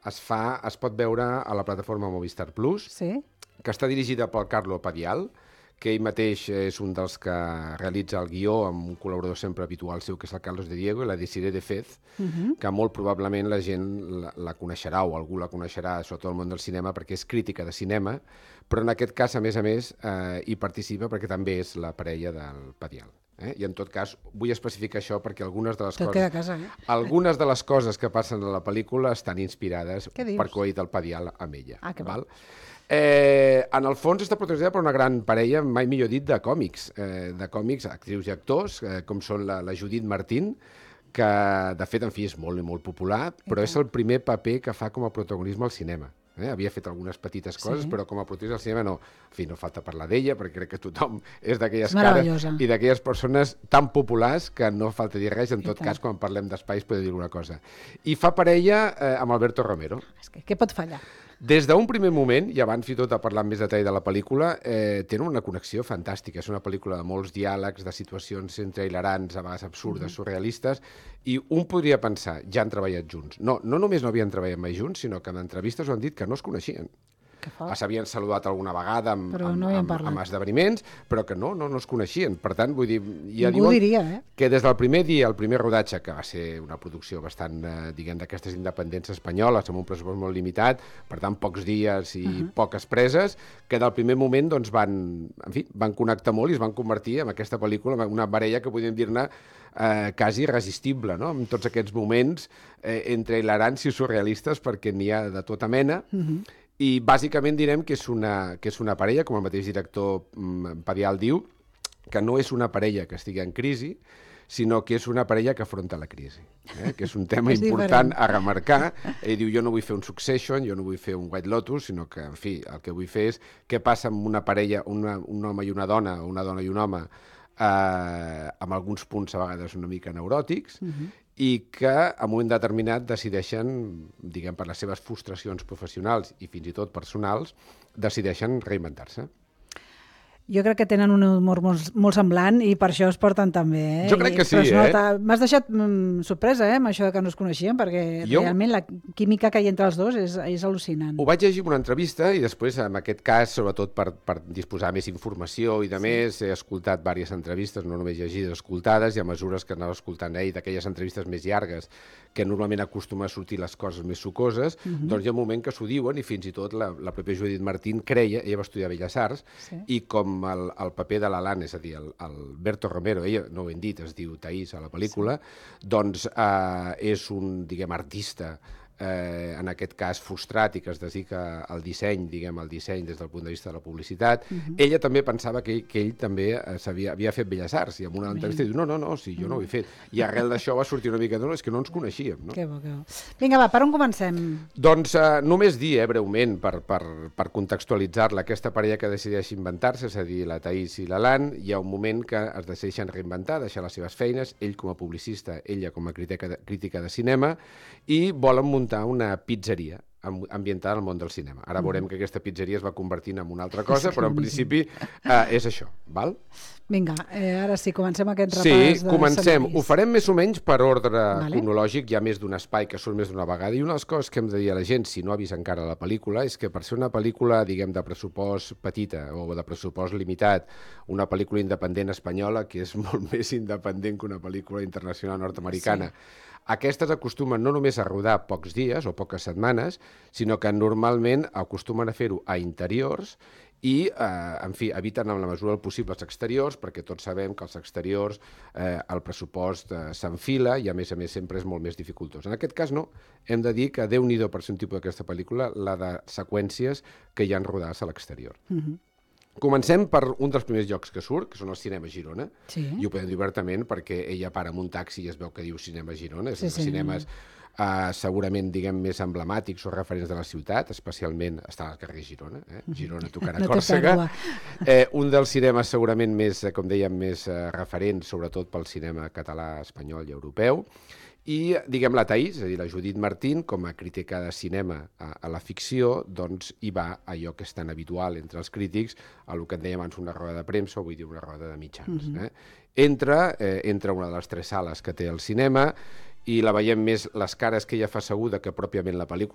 es pot veure a la plataforma Movistar Plus, que està dirigida pel Carlo Padial, que ell mateix és un dels que realitza el guió amb un col·laborador sempre habitual seu, que és el Carlos de Diego, i la Desiree de Fez, que molt probablement la gent la coneixerà, o algú la coneixerà, sobretot el món del cinema, perquè és crítica de cinema, però en aquest cas, a més, hi participa perquè també és la parella del Padial. I en tot cas, vull especificar això perquè algunes de les coses que passen a la pel·lícula estan inspirades per com ha dit el Padial amb ella. Val? En el fons està protagonitzada per una gran parella, mai millor dit, de còmics, actrius i actors, com són la Judith Martín, que de fet, en fi, és molt i molt popular, però és el primer paper que fa com a protagonisme al cinema. Havia fet algunes petites coses, però com a protagonista al cinema no. En fi, no falta parlar d'ella, perquè crec que tothom és d'aquelles cares i d'aquelles persones tan populars que no falta dir res. En tot cas, quan parlem d'espais, podem dir alguna cosa. I fa parella amb Alberto Romero. Què pot fallar? Des d'un primer moment, i abans i tot a parlar amb més detall de la pel·lícula, tenen una connexió fantàstica. És una pel·lícula de molts diàlegs, de situacions entre hilarants, a vegades absurdes, surrealistes, i un podria pensar, ja han treballat junts. No només no havien treballat mai junts, sinó que en entrevistes ho han dit que no es coneixien. S'havien saludat alguna vegada amb esdeveniments, però que no es coneixien. Per tant, vull dir, ja diuen que des del primer dia, el primer rodatge, que va ser una producció bastant, diguem, d'aquestes independents espanyoles, amb un pressupost molt limitat, per tant, pocs dies i poques preses, que del primer moment doncs, van connectar molt i es van convertir en aquesta pel·lícula, en una parella que podríem dir-ne quasi irresistible, no? En tots aquests moments entre hilarants i surrealistes, perquè n'hi ha de tota mena. I bàsicament direm que és una parella, com el mateix director Padial diu, que no és una parella que estigui en crisi, sinó que és una parella que afronta la crisi, que és un tema important a remarcar. Ell diu, jo no vull fer un Succession, jo no vull fer un White Lotus, sinó que, en fi, el que vull fer és què passa amb una parella, un home i una dona, o una dona i un home, amb alguns punts a vegades una mica neuròtics, i que en un moment determinat decideixen, diguem, per les seves frustracions professionals i fins i tot personals, decideixen reinventar-se. Jo crec que tenen un humor molt semblant i per això es porten tan bé. Jo crec que sí, M'has deixat sorpresa, amb això que no es coneixien, perquè realment la química que hi ha entre els dos és al·lucinant. Ho vaig llegir en una entrevista i després, en aquest cas, sobretot per disposar més informació i de més, he escoltat diverses entrevistes, no només llegides, escoltades, i a mesures que anava escoltant ell, d'aquelles entrevistes més llargues, que normalment acostuma a sortir les coses més sucoses, doncs hi ha un moment que s'ho diuen i fins i tot la pròpia Judith Martín creia, ella va estudiar Belles Arts, i com el paper de l'Alan, és a dir, Alberto Romero, ella, no ho hem dit, es diu Taís a la pel·lícula, doncs és un, diguem, artista, en aquest cas frustrat i que es dedica al disseny, diguem, al disseny des del punt de vista de la publicitat. Ella també pensava que ell també havia fet Belles Arts, i en una entrevista diu, no, sí, jo no ho he fet. I arrel d'això va sortir una mica, no, és que no ens coneixíem. Que bo, que bo. Vinga, va, per on comencem? Doncs només dir, breument, per contextualitzar-la, aquesta parella que decideix inventar-se, és a dir, la Taís i l'Alan, hi ha un moment que es decideixen reinventar, deixar les seves feines, ell com a publicista, ella com a crítica de cinema, i volen muntar una pizzeria ambientada al món del cinema. Ara veurem que aquesta pizzeria es va convertint en una altra cosa, però en principi és això, val? Vinga, ara sí, comencem aquest repàs. Sí, comencem. Ho farem més o menys per ordre cronològic, hi ha més d'un espai que surt més d'una vegada, i una de les coses que hem de dir a la gent, si no ha vist encara la pel·lícula, és que per ser una pel·lícula, diguem, de pressupost petita o de pressupost limitat, una pel·lícula independent espanyola, que és molt més independent que una pel·lícula internacional nord-americana, aquestes acostumen no només a rodar pocs dies o poques setmanes, sinó que normalment acostumen a fer-ho a interiors i, en fi, eviten en la mesura del possible els exteriors, perquè tots sabem que els exteriors, el pressupost s'enfila i, a més sempre és molt més dificultós. En aquest cas, no. Hem de dir que Déu-n'hi-do per ser un tipus d'aquesta pel·lícula, la de seqüències que hi han rodades a l'exterior. Comencem per un dels primers llocs que surt, que són els cinemes Girona, i ho podem dir obertament perquè ella para amb un taxi i es veu que diu Cinema Girona, és dels cinemes segurament, diguem, més emblemàtics o referents de la ciutat, especialment estan al carrer Girona, Girona tocant a Còrsega. Un dels cinemes segurament més, com dèiem, més referents, sobretot pel cinema català, espanyol i europeu. I, diguem, la Taís, és a dir, la Judith Martín, com a crítica de cinema a la ficció, doncs hi va allò que és tan habitual entre els crítics, a el que en dèiem abans una roda de premsa, o vull dir una roda de mitjans. Entra una de les 3 sales que té el cinema i la veiem més les cares que ella fa asseguda que pròpiament la pel·lícula,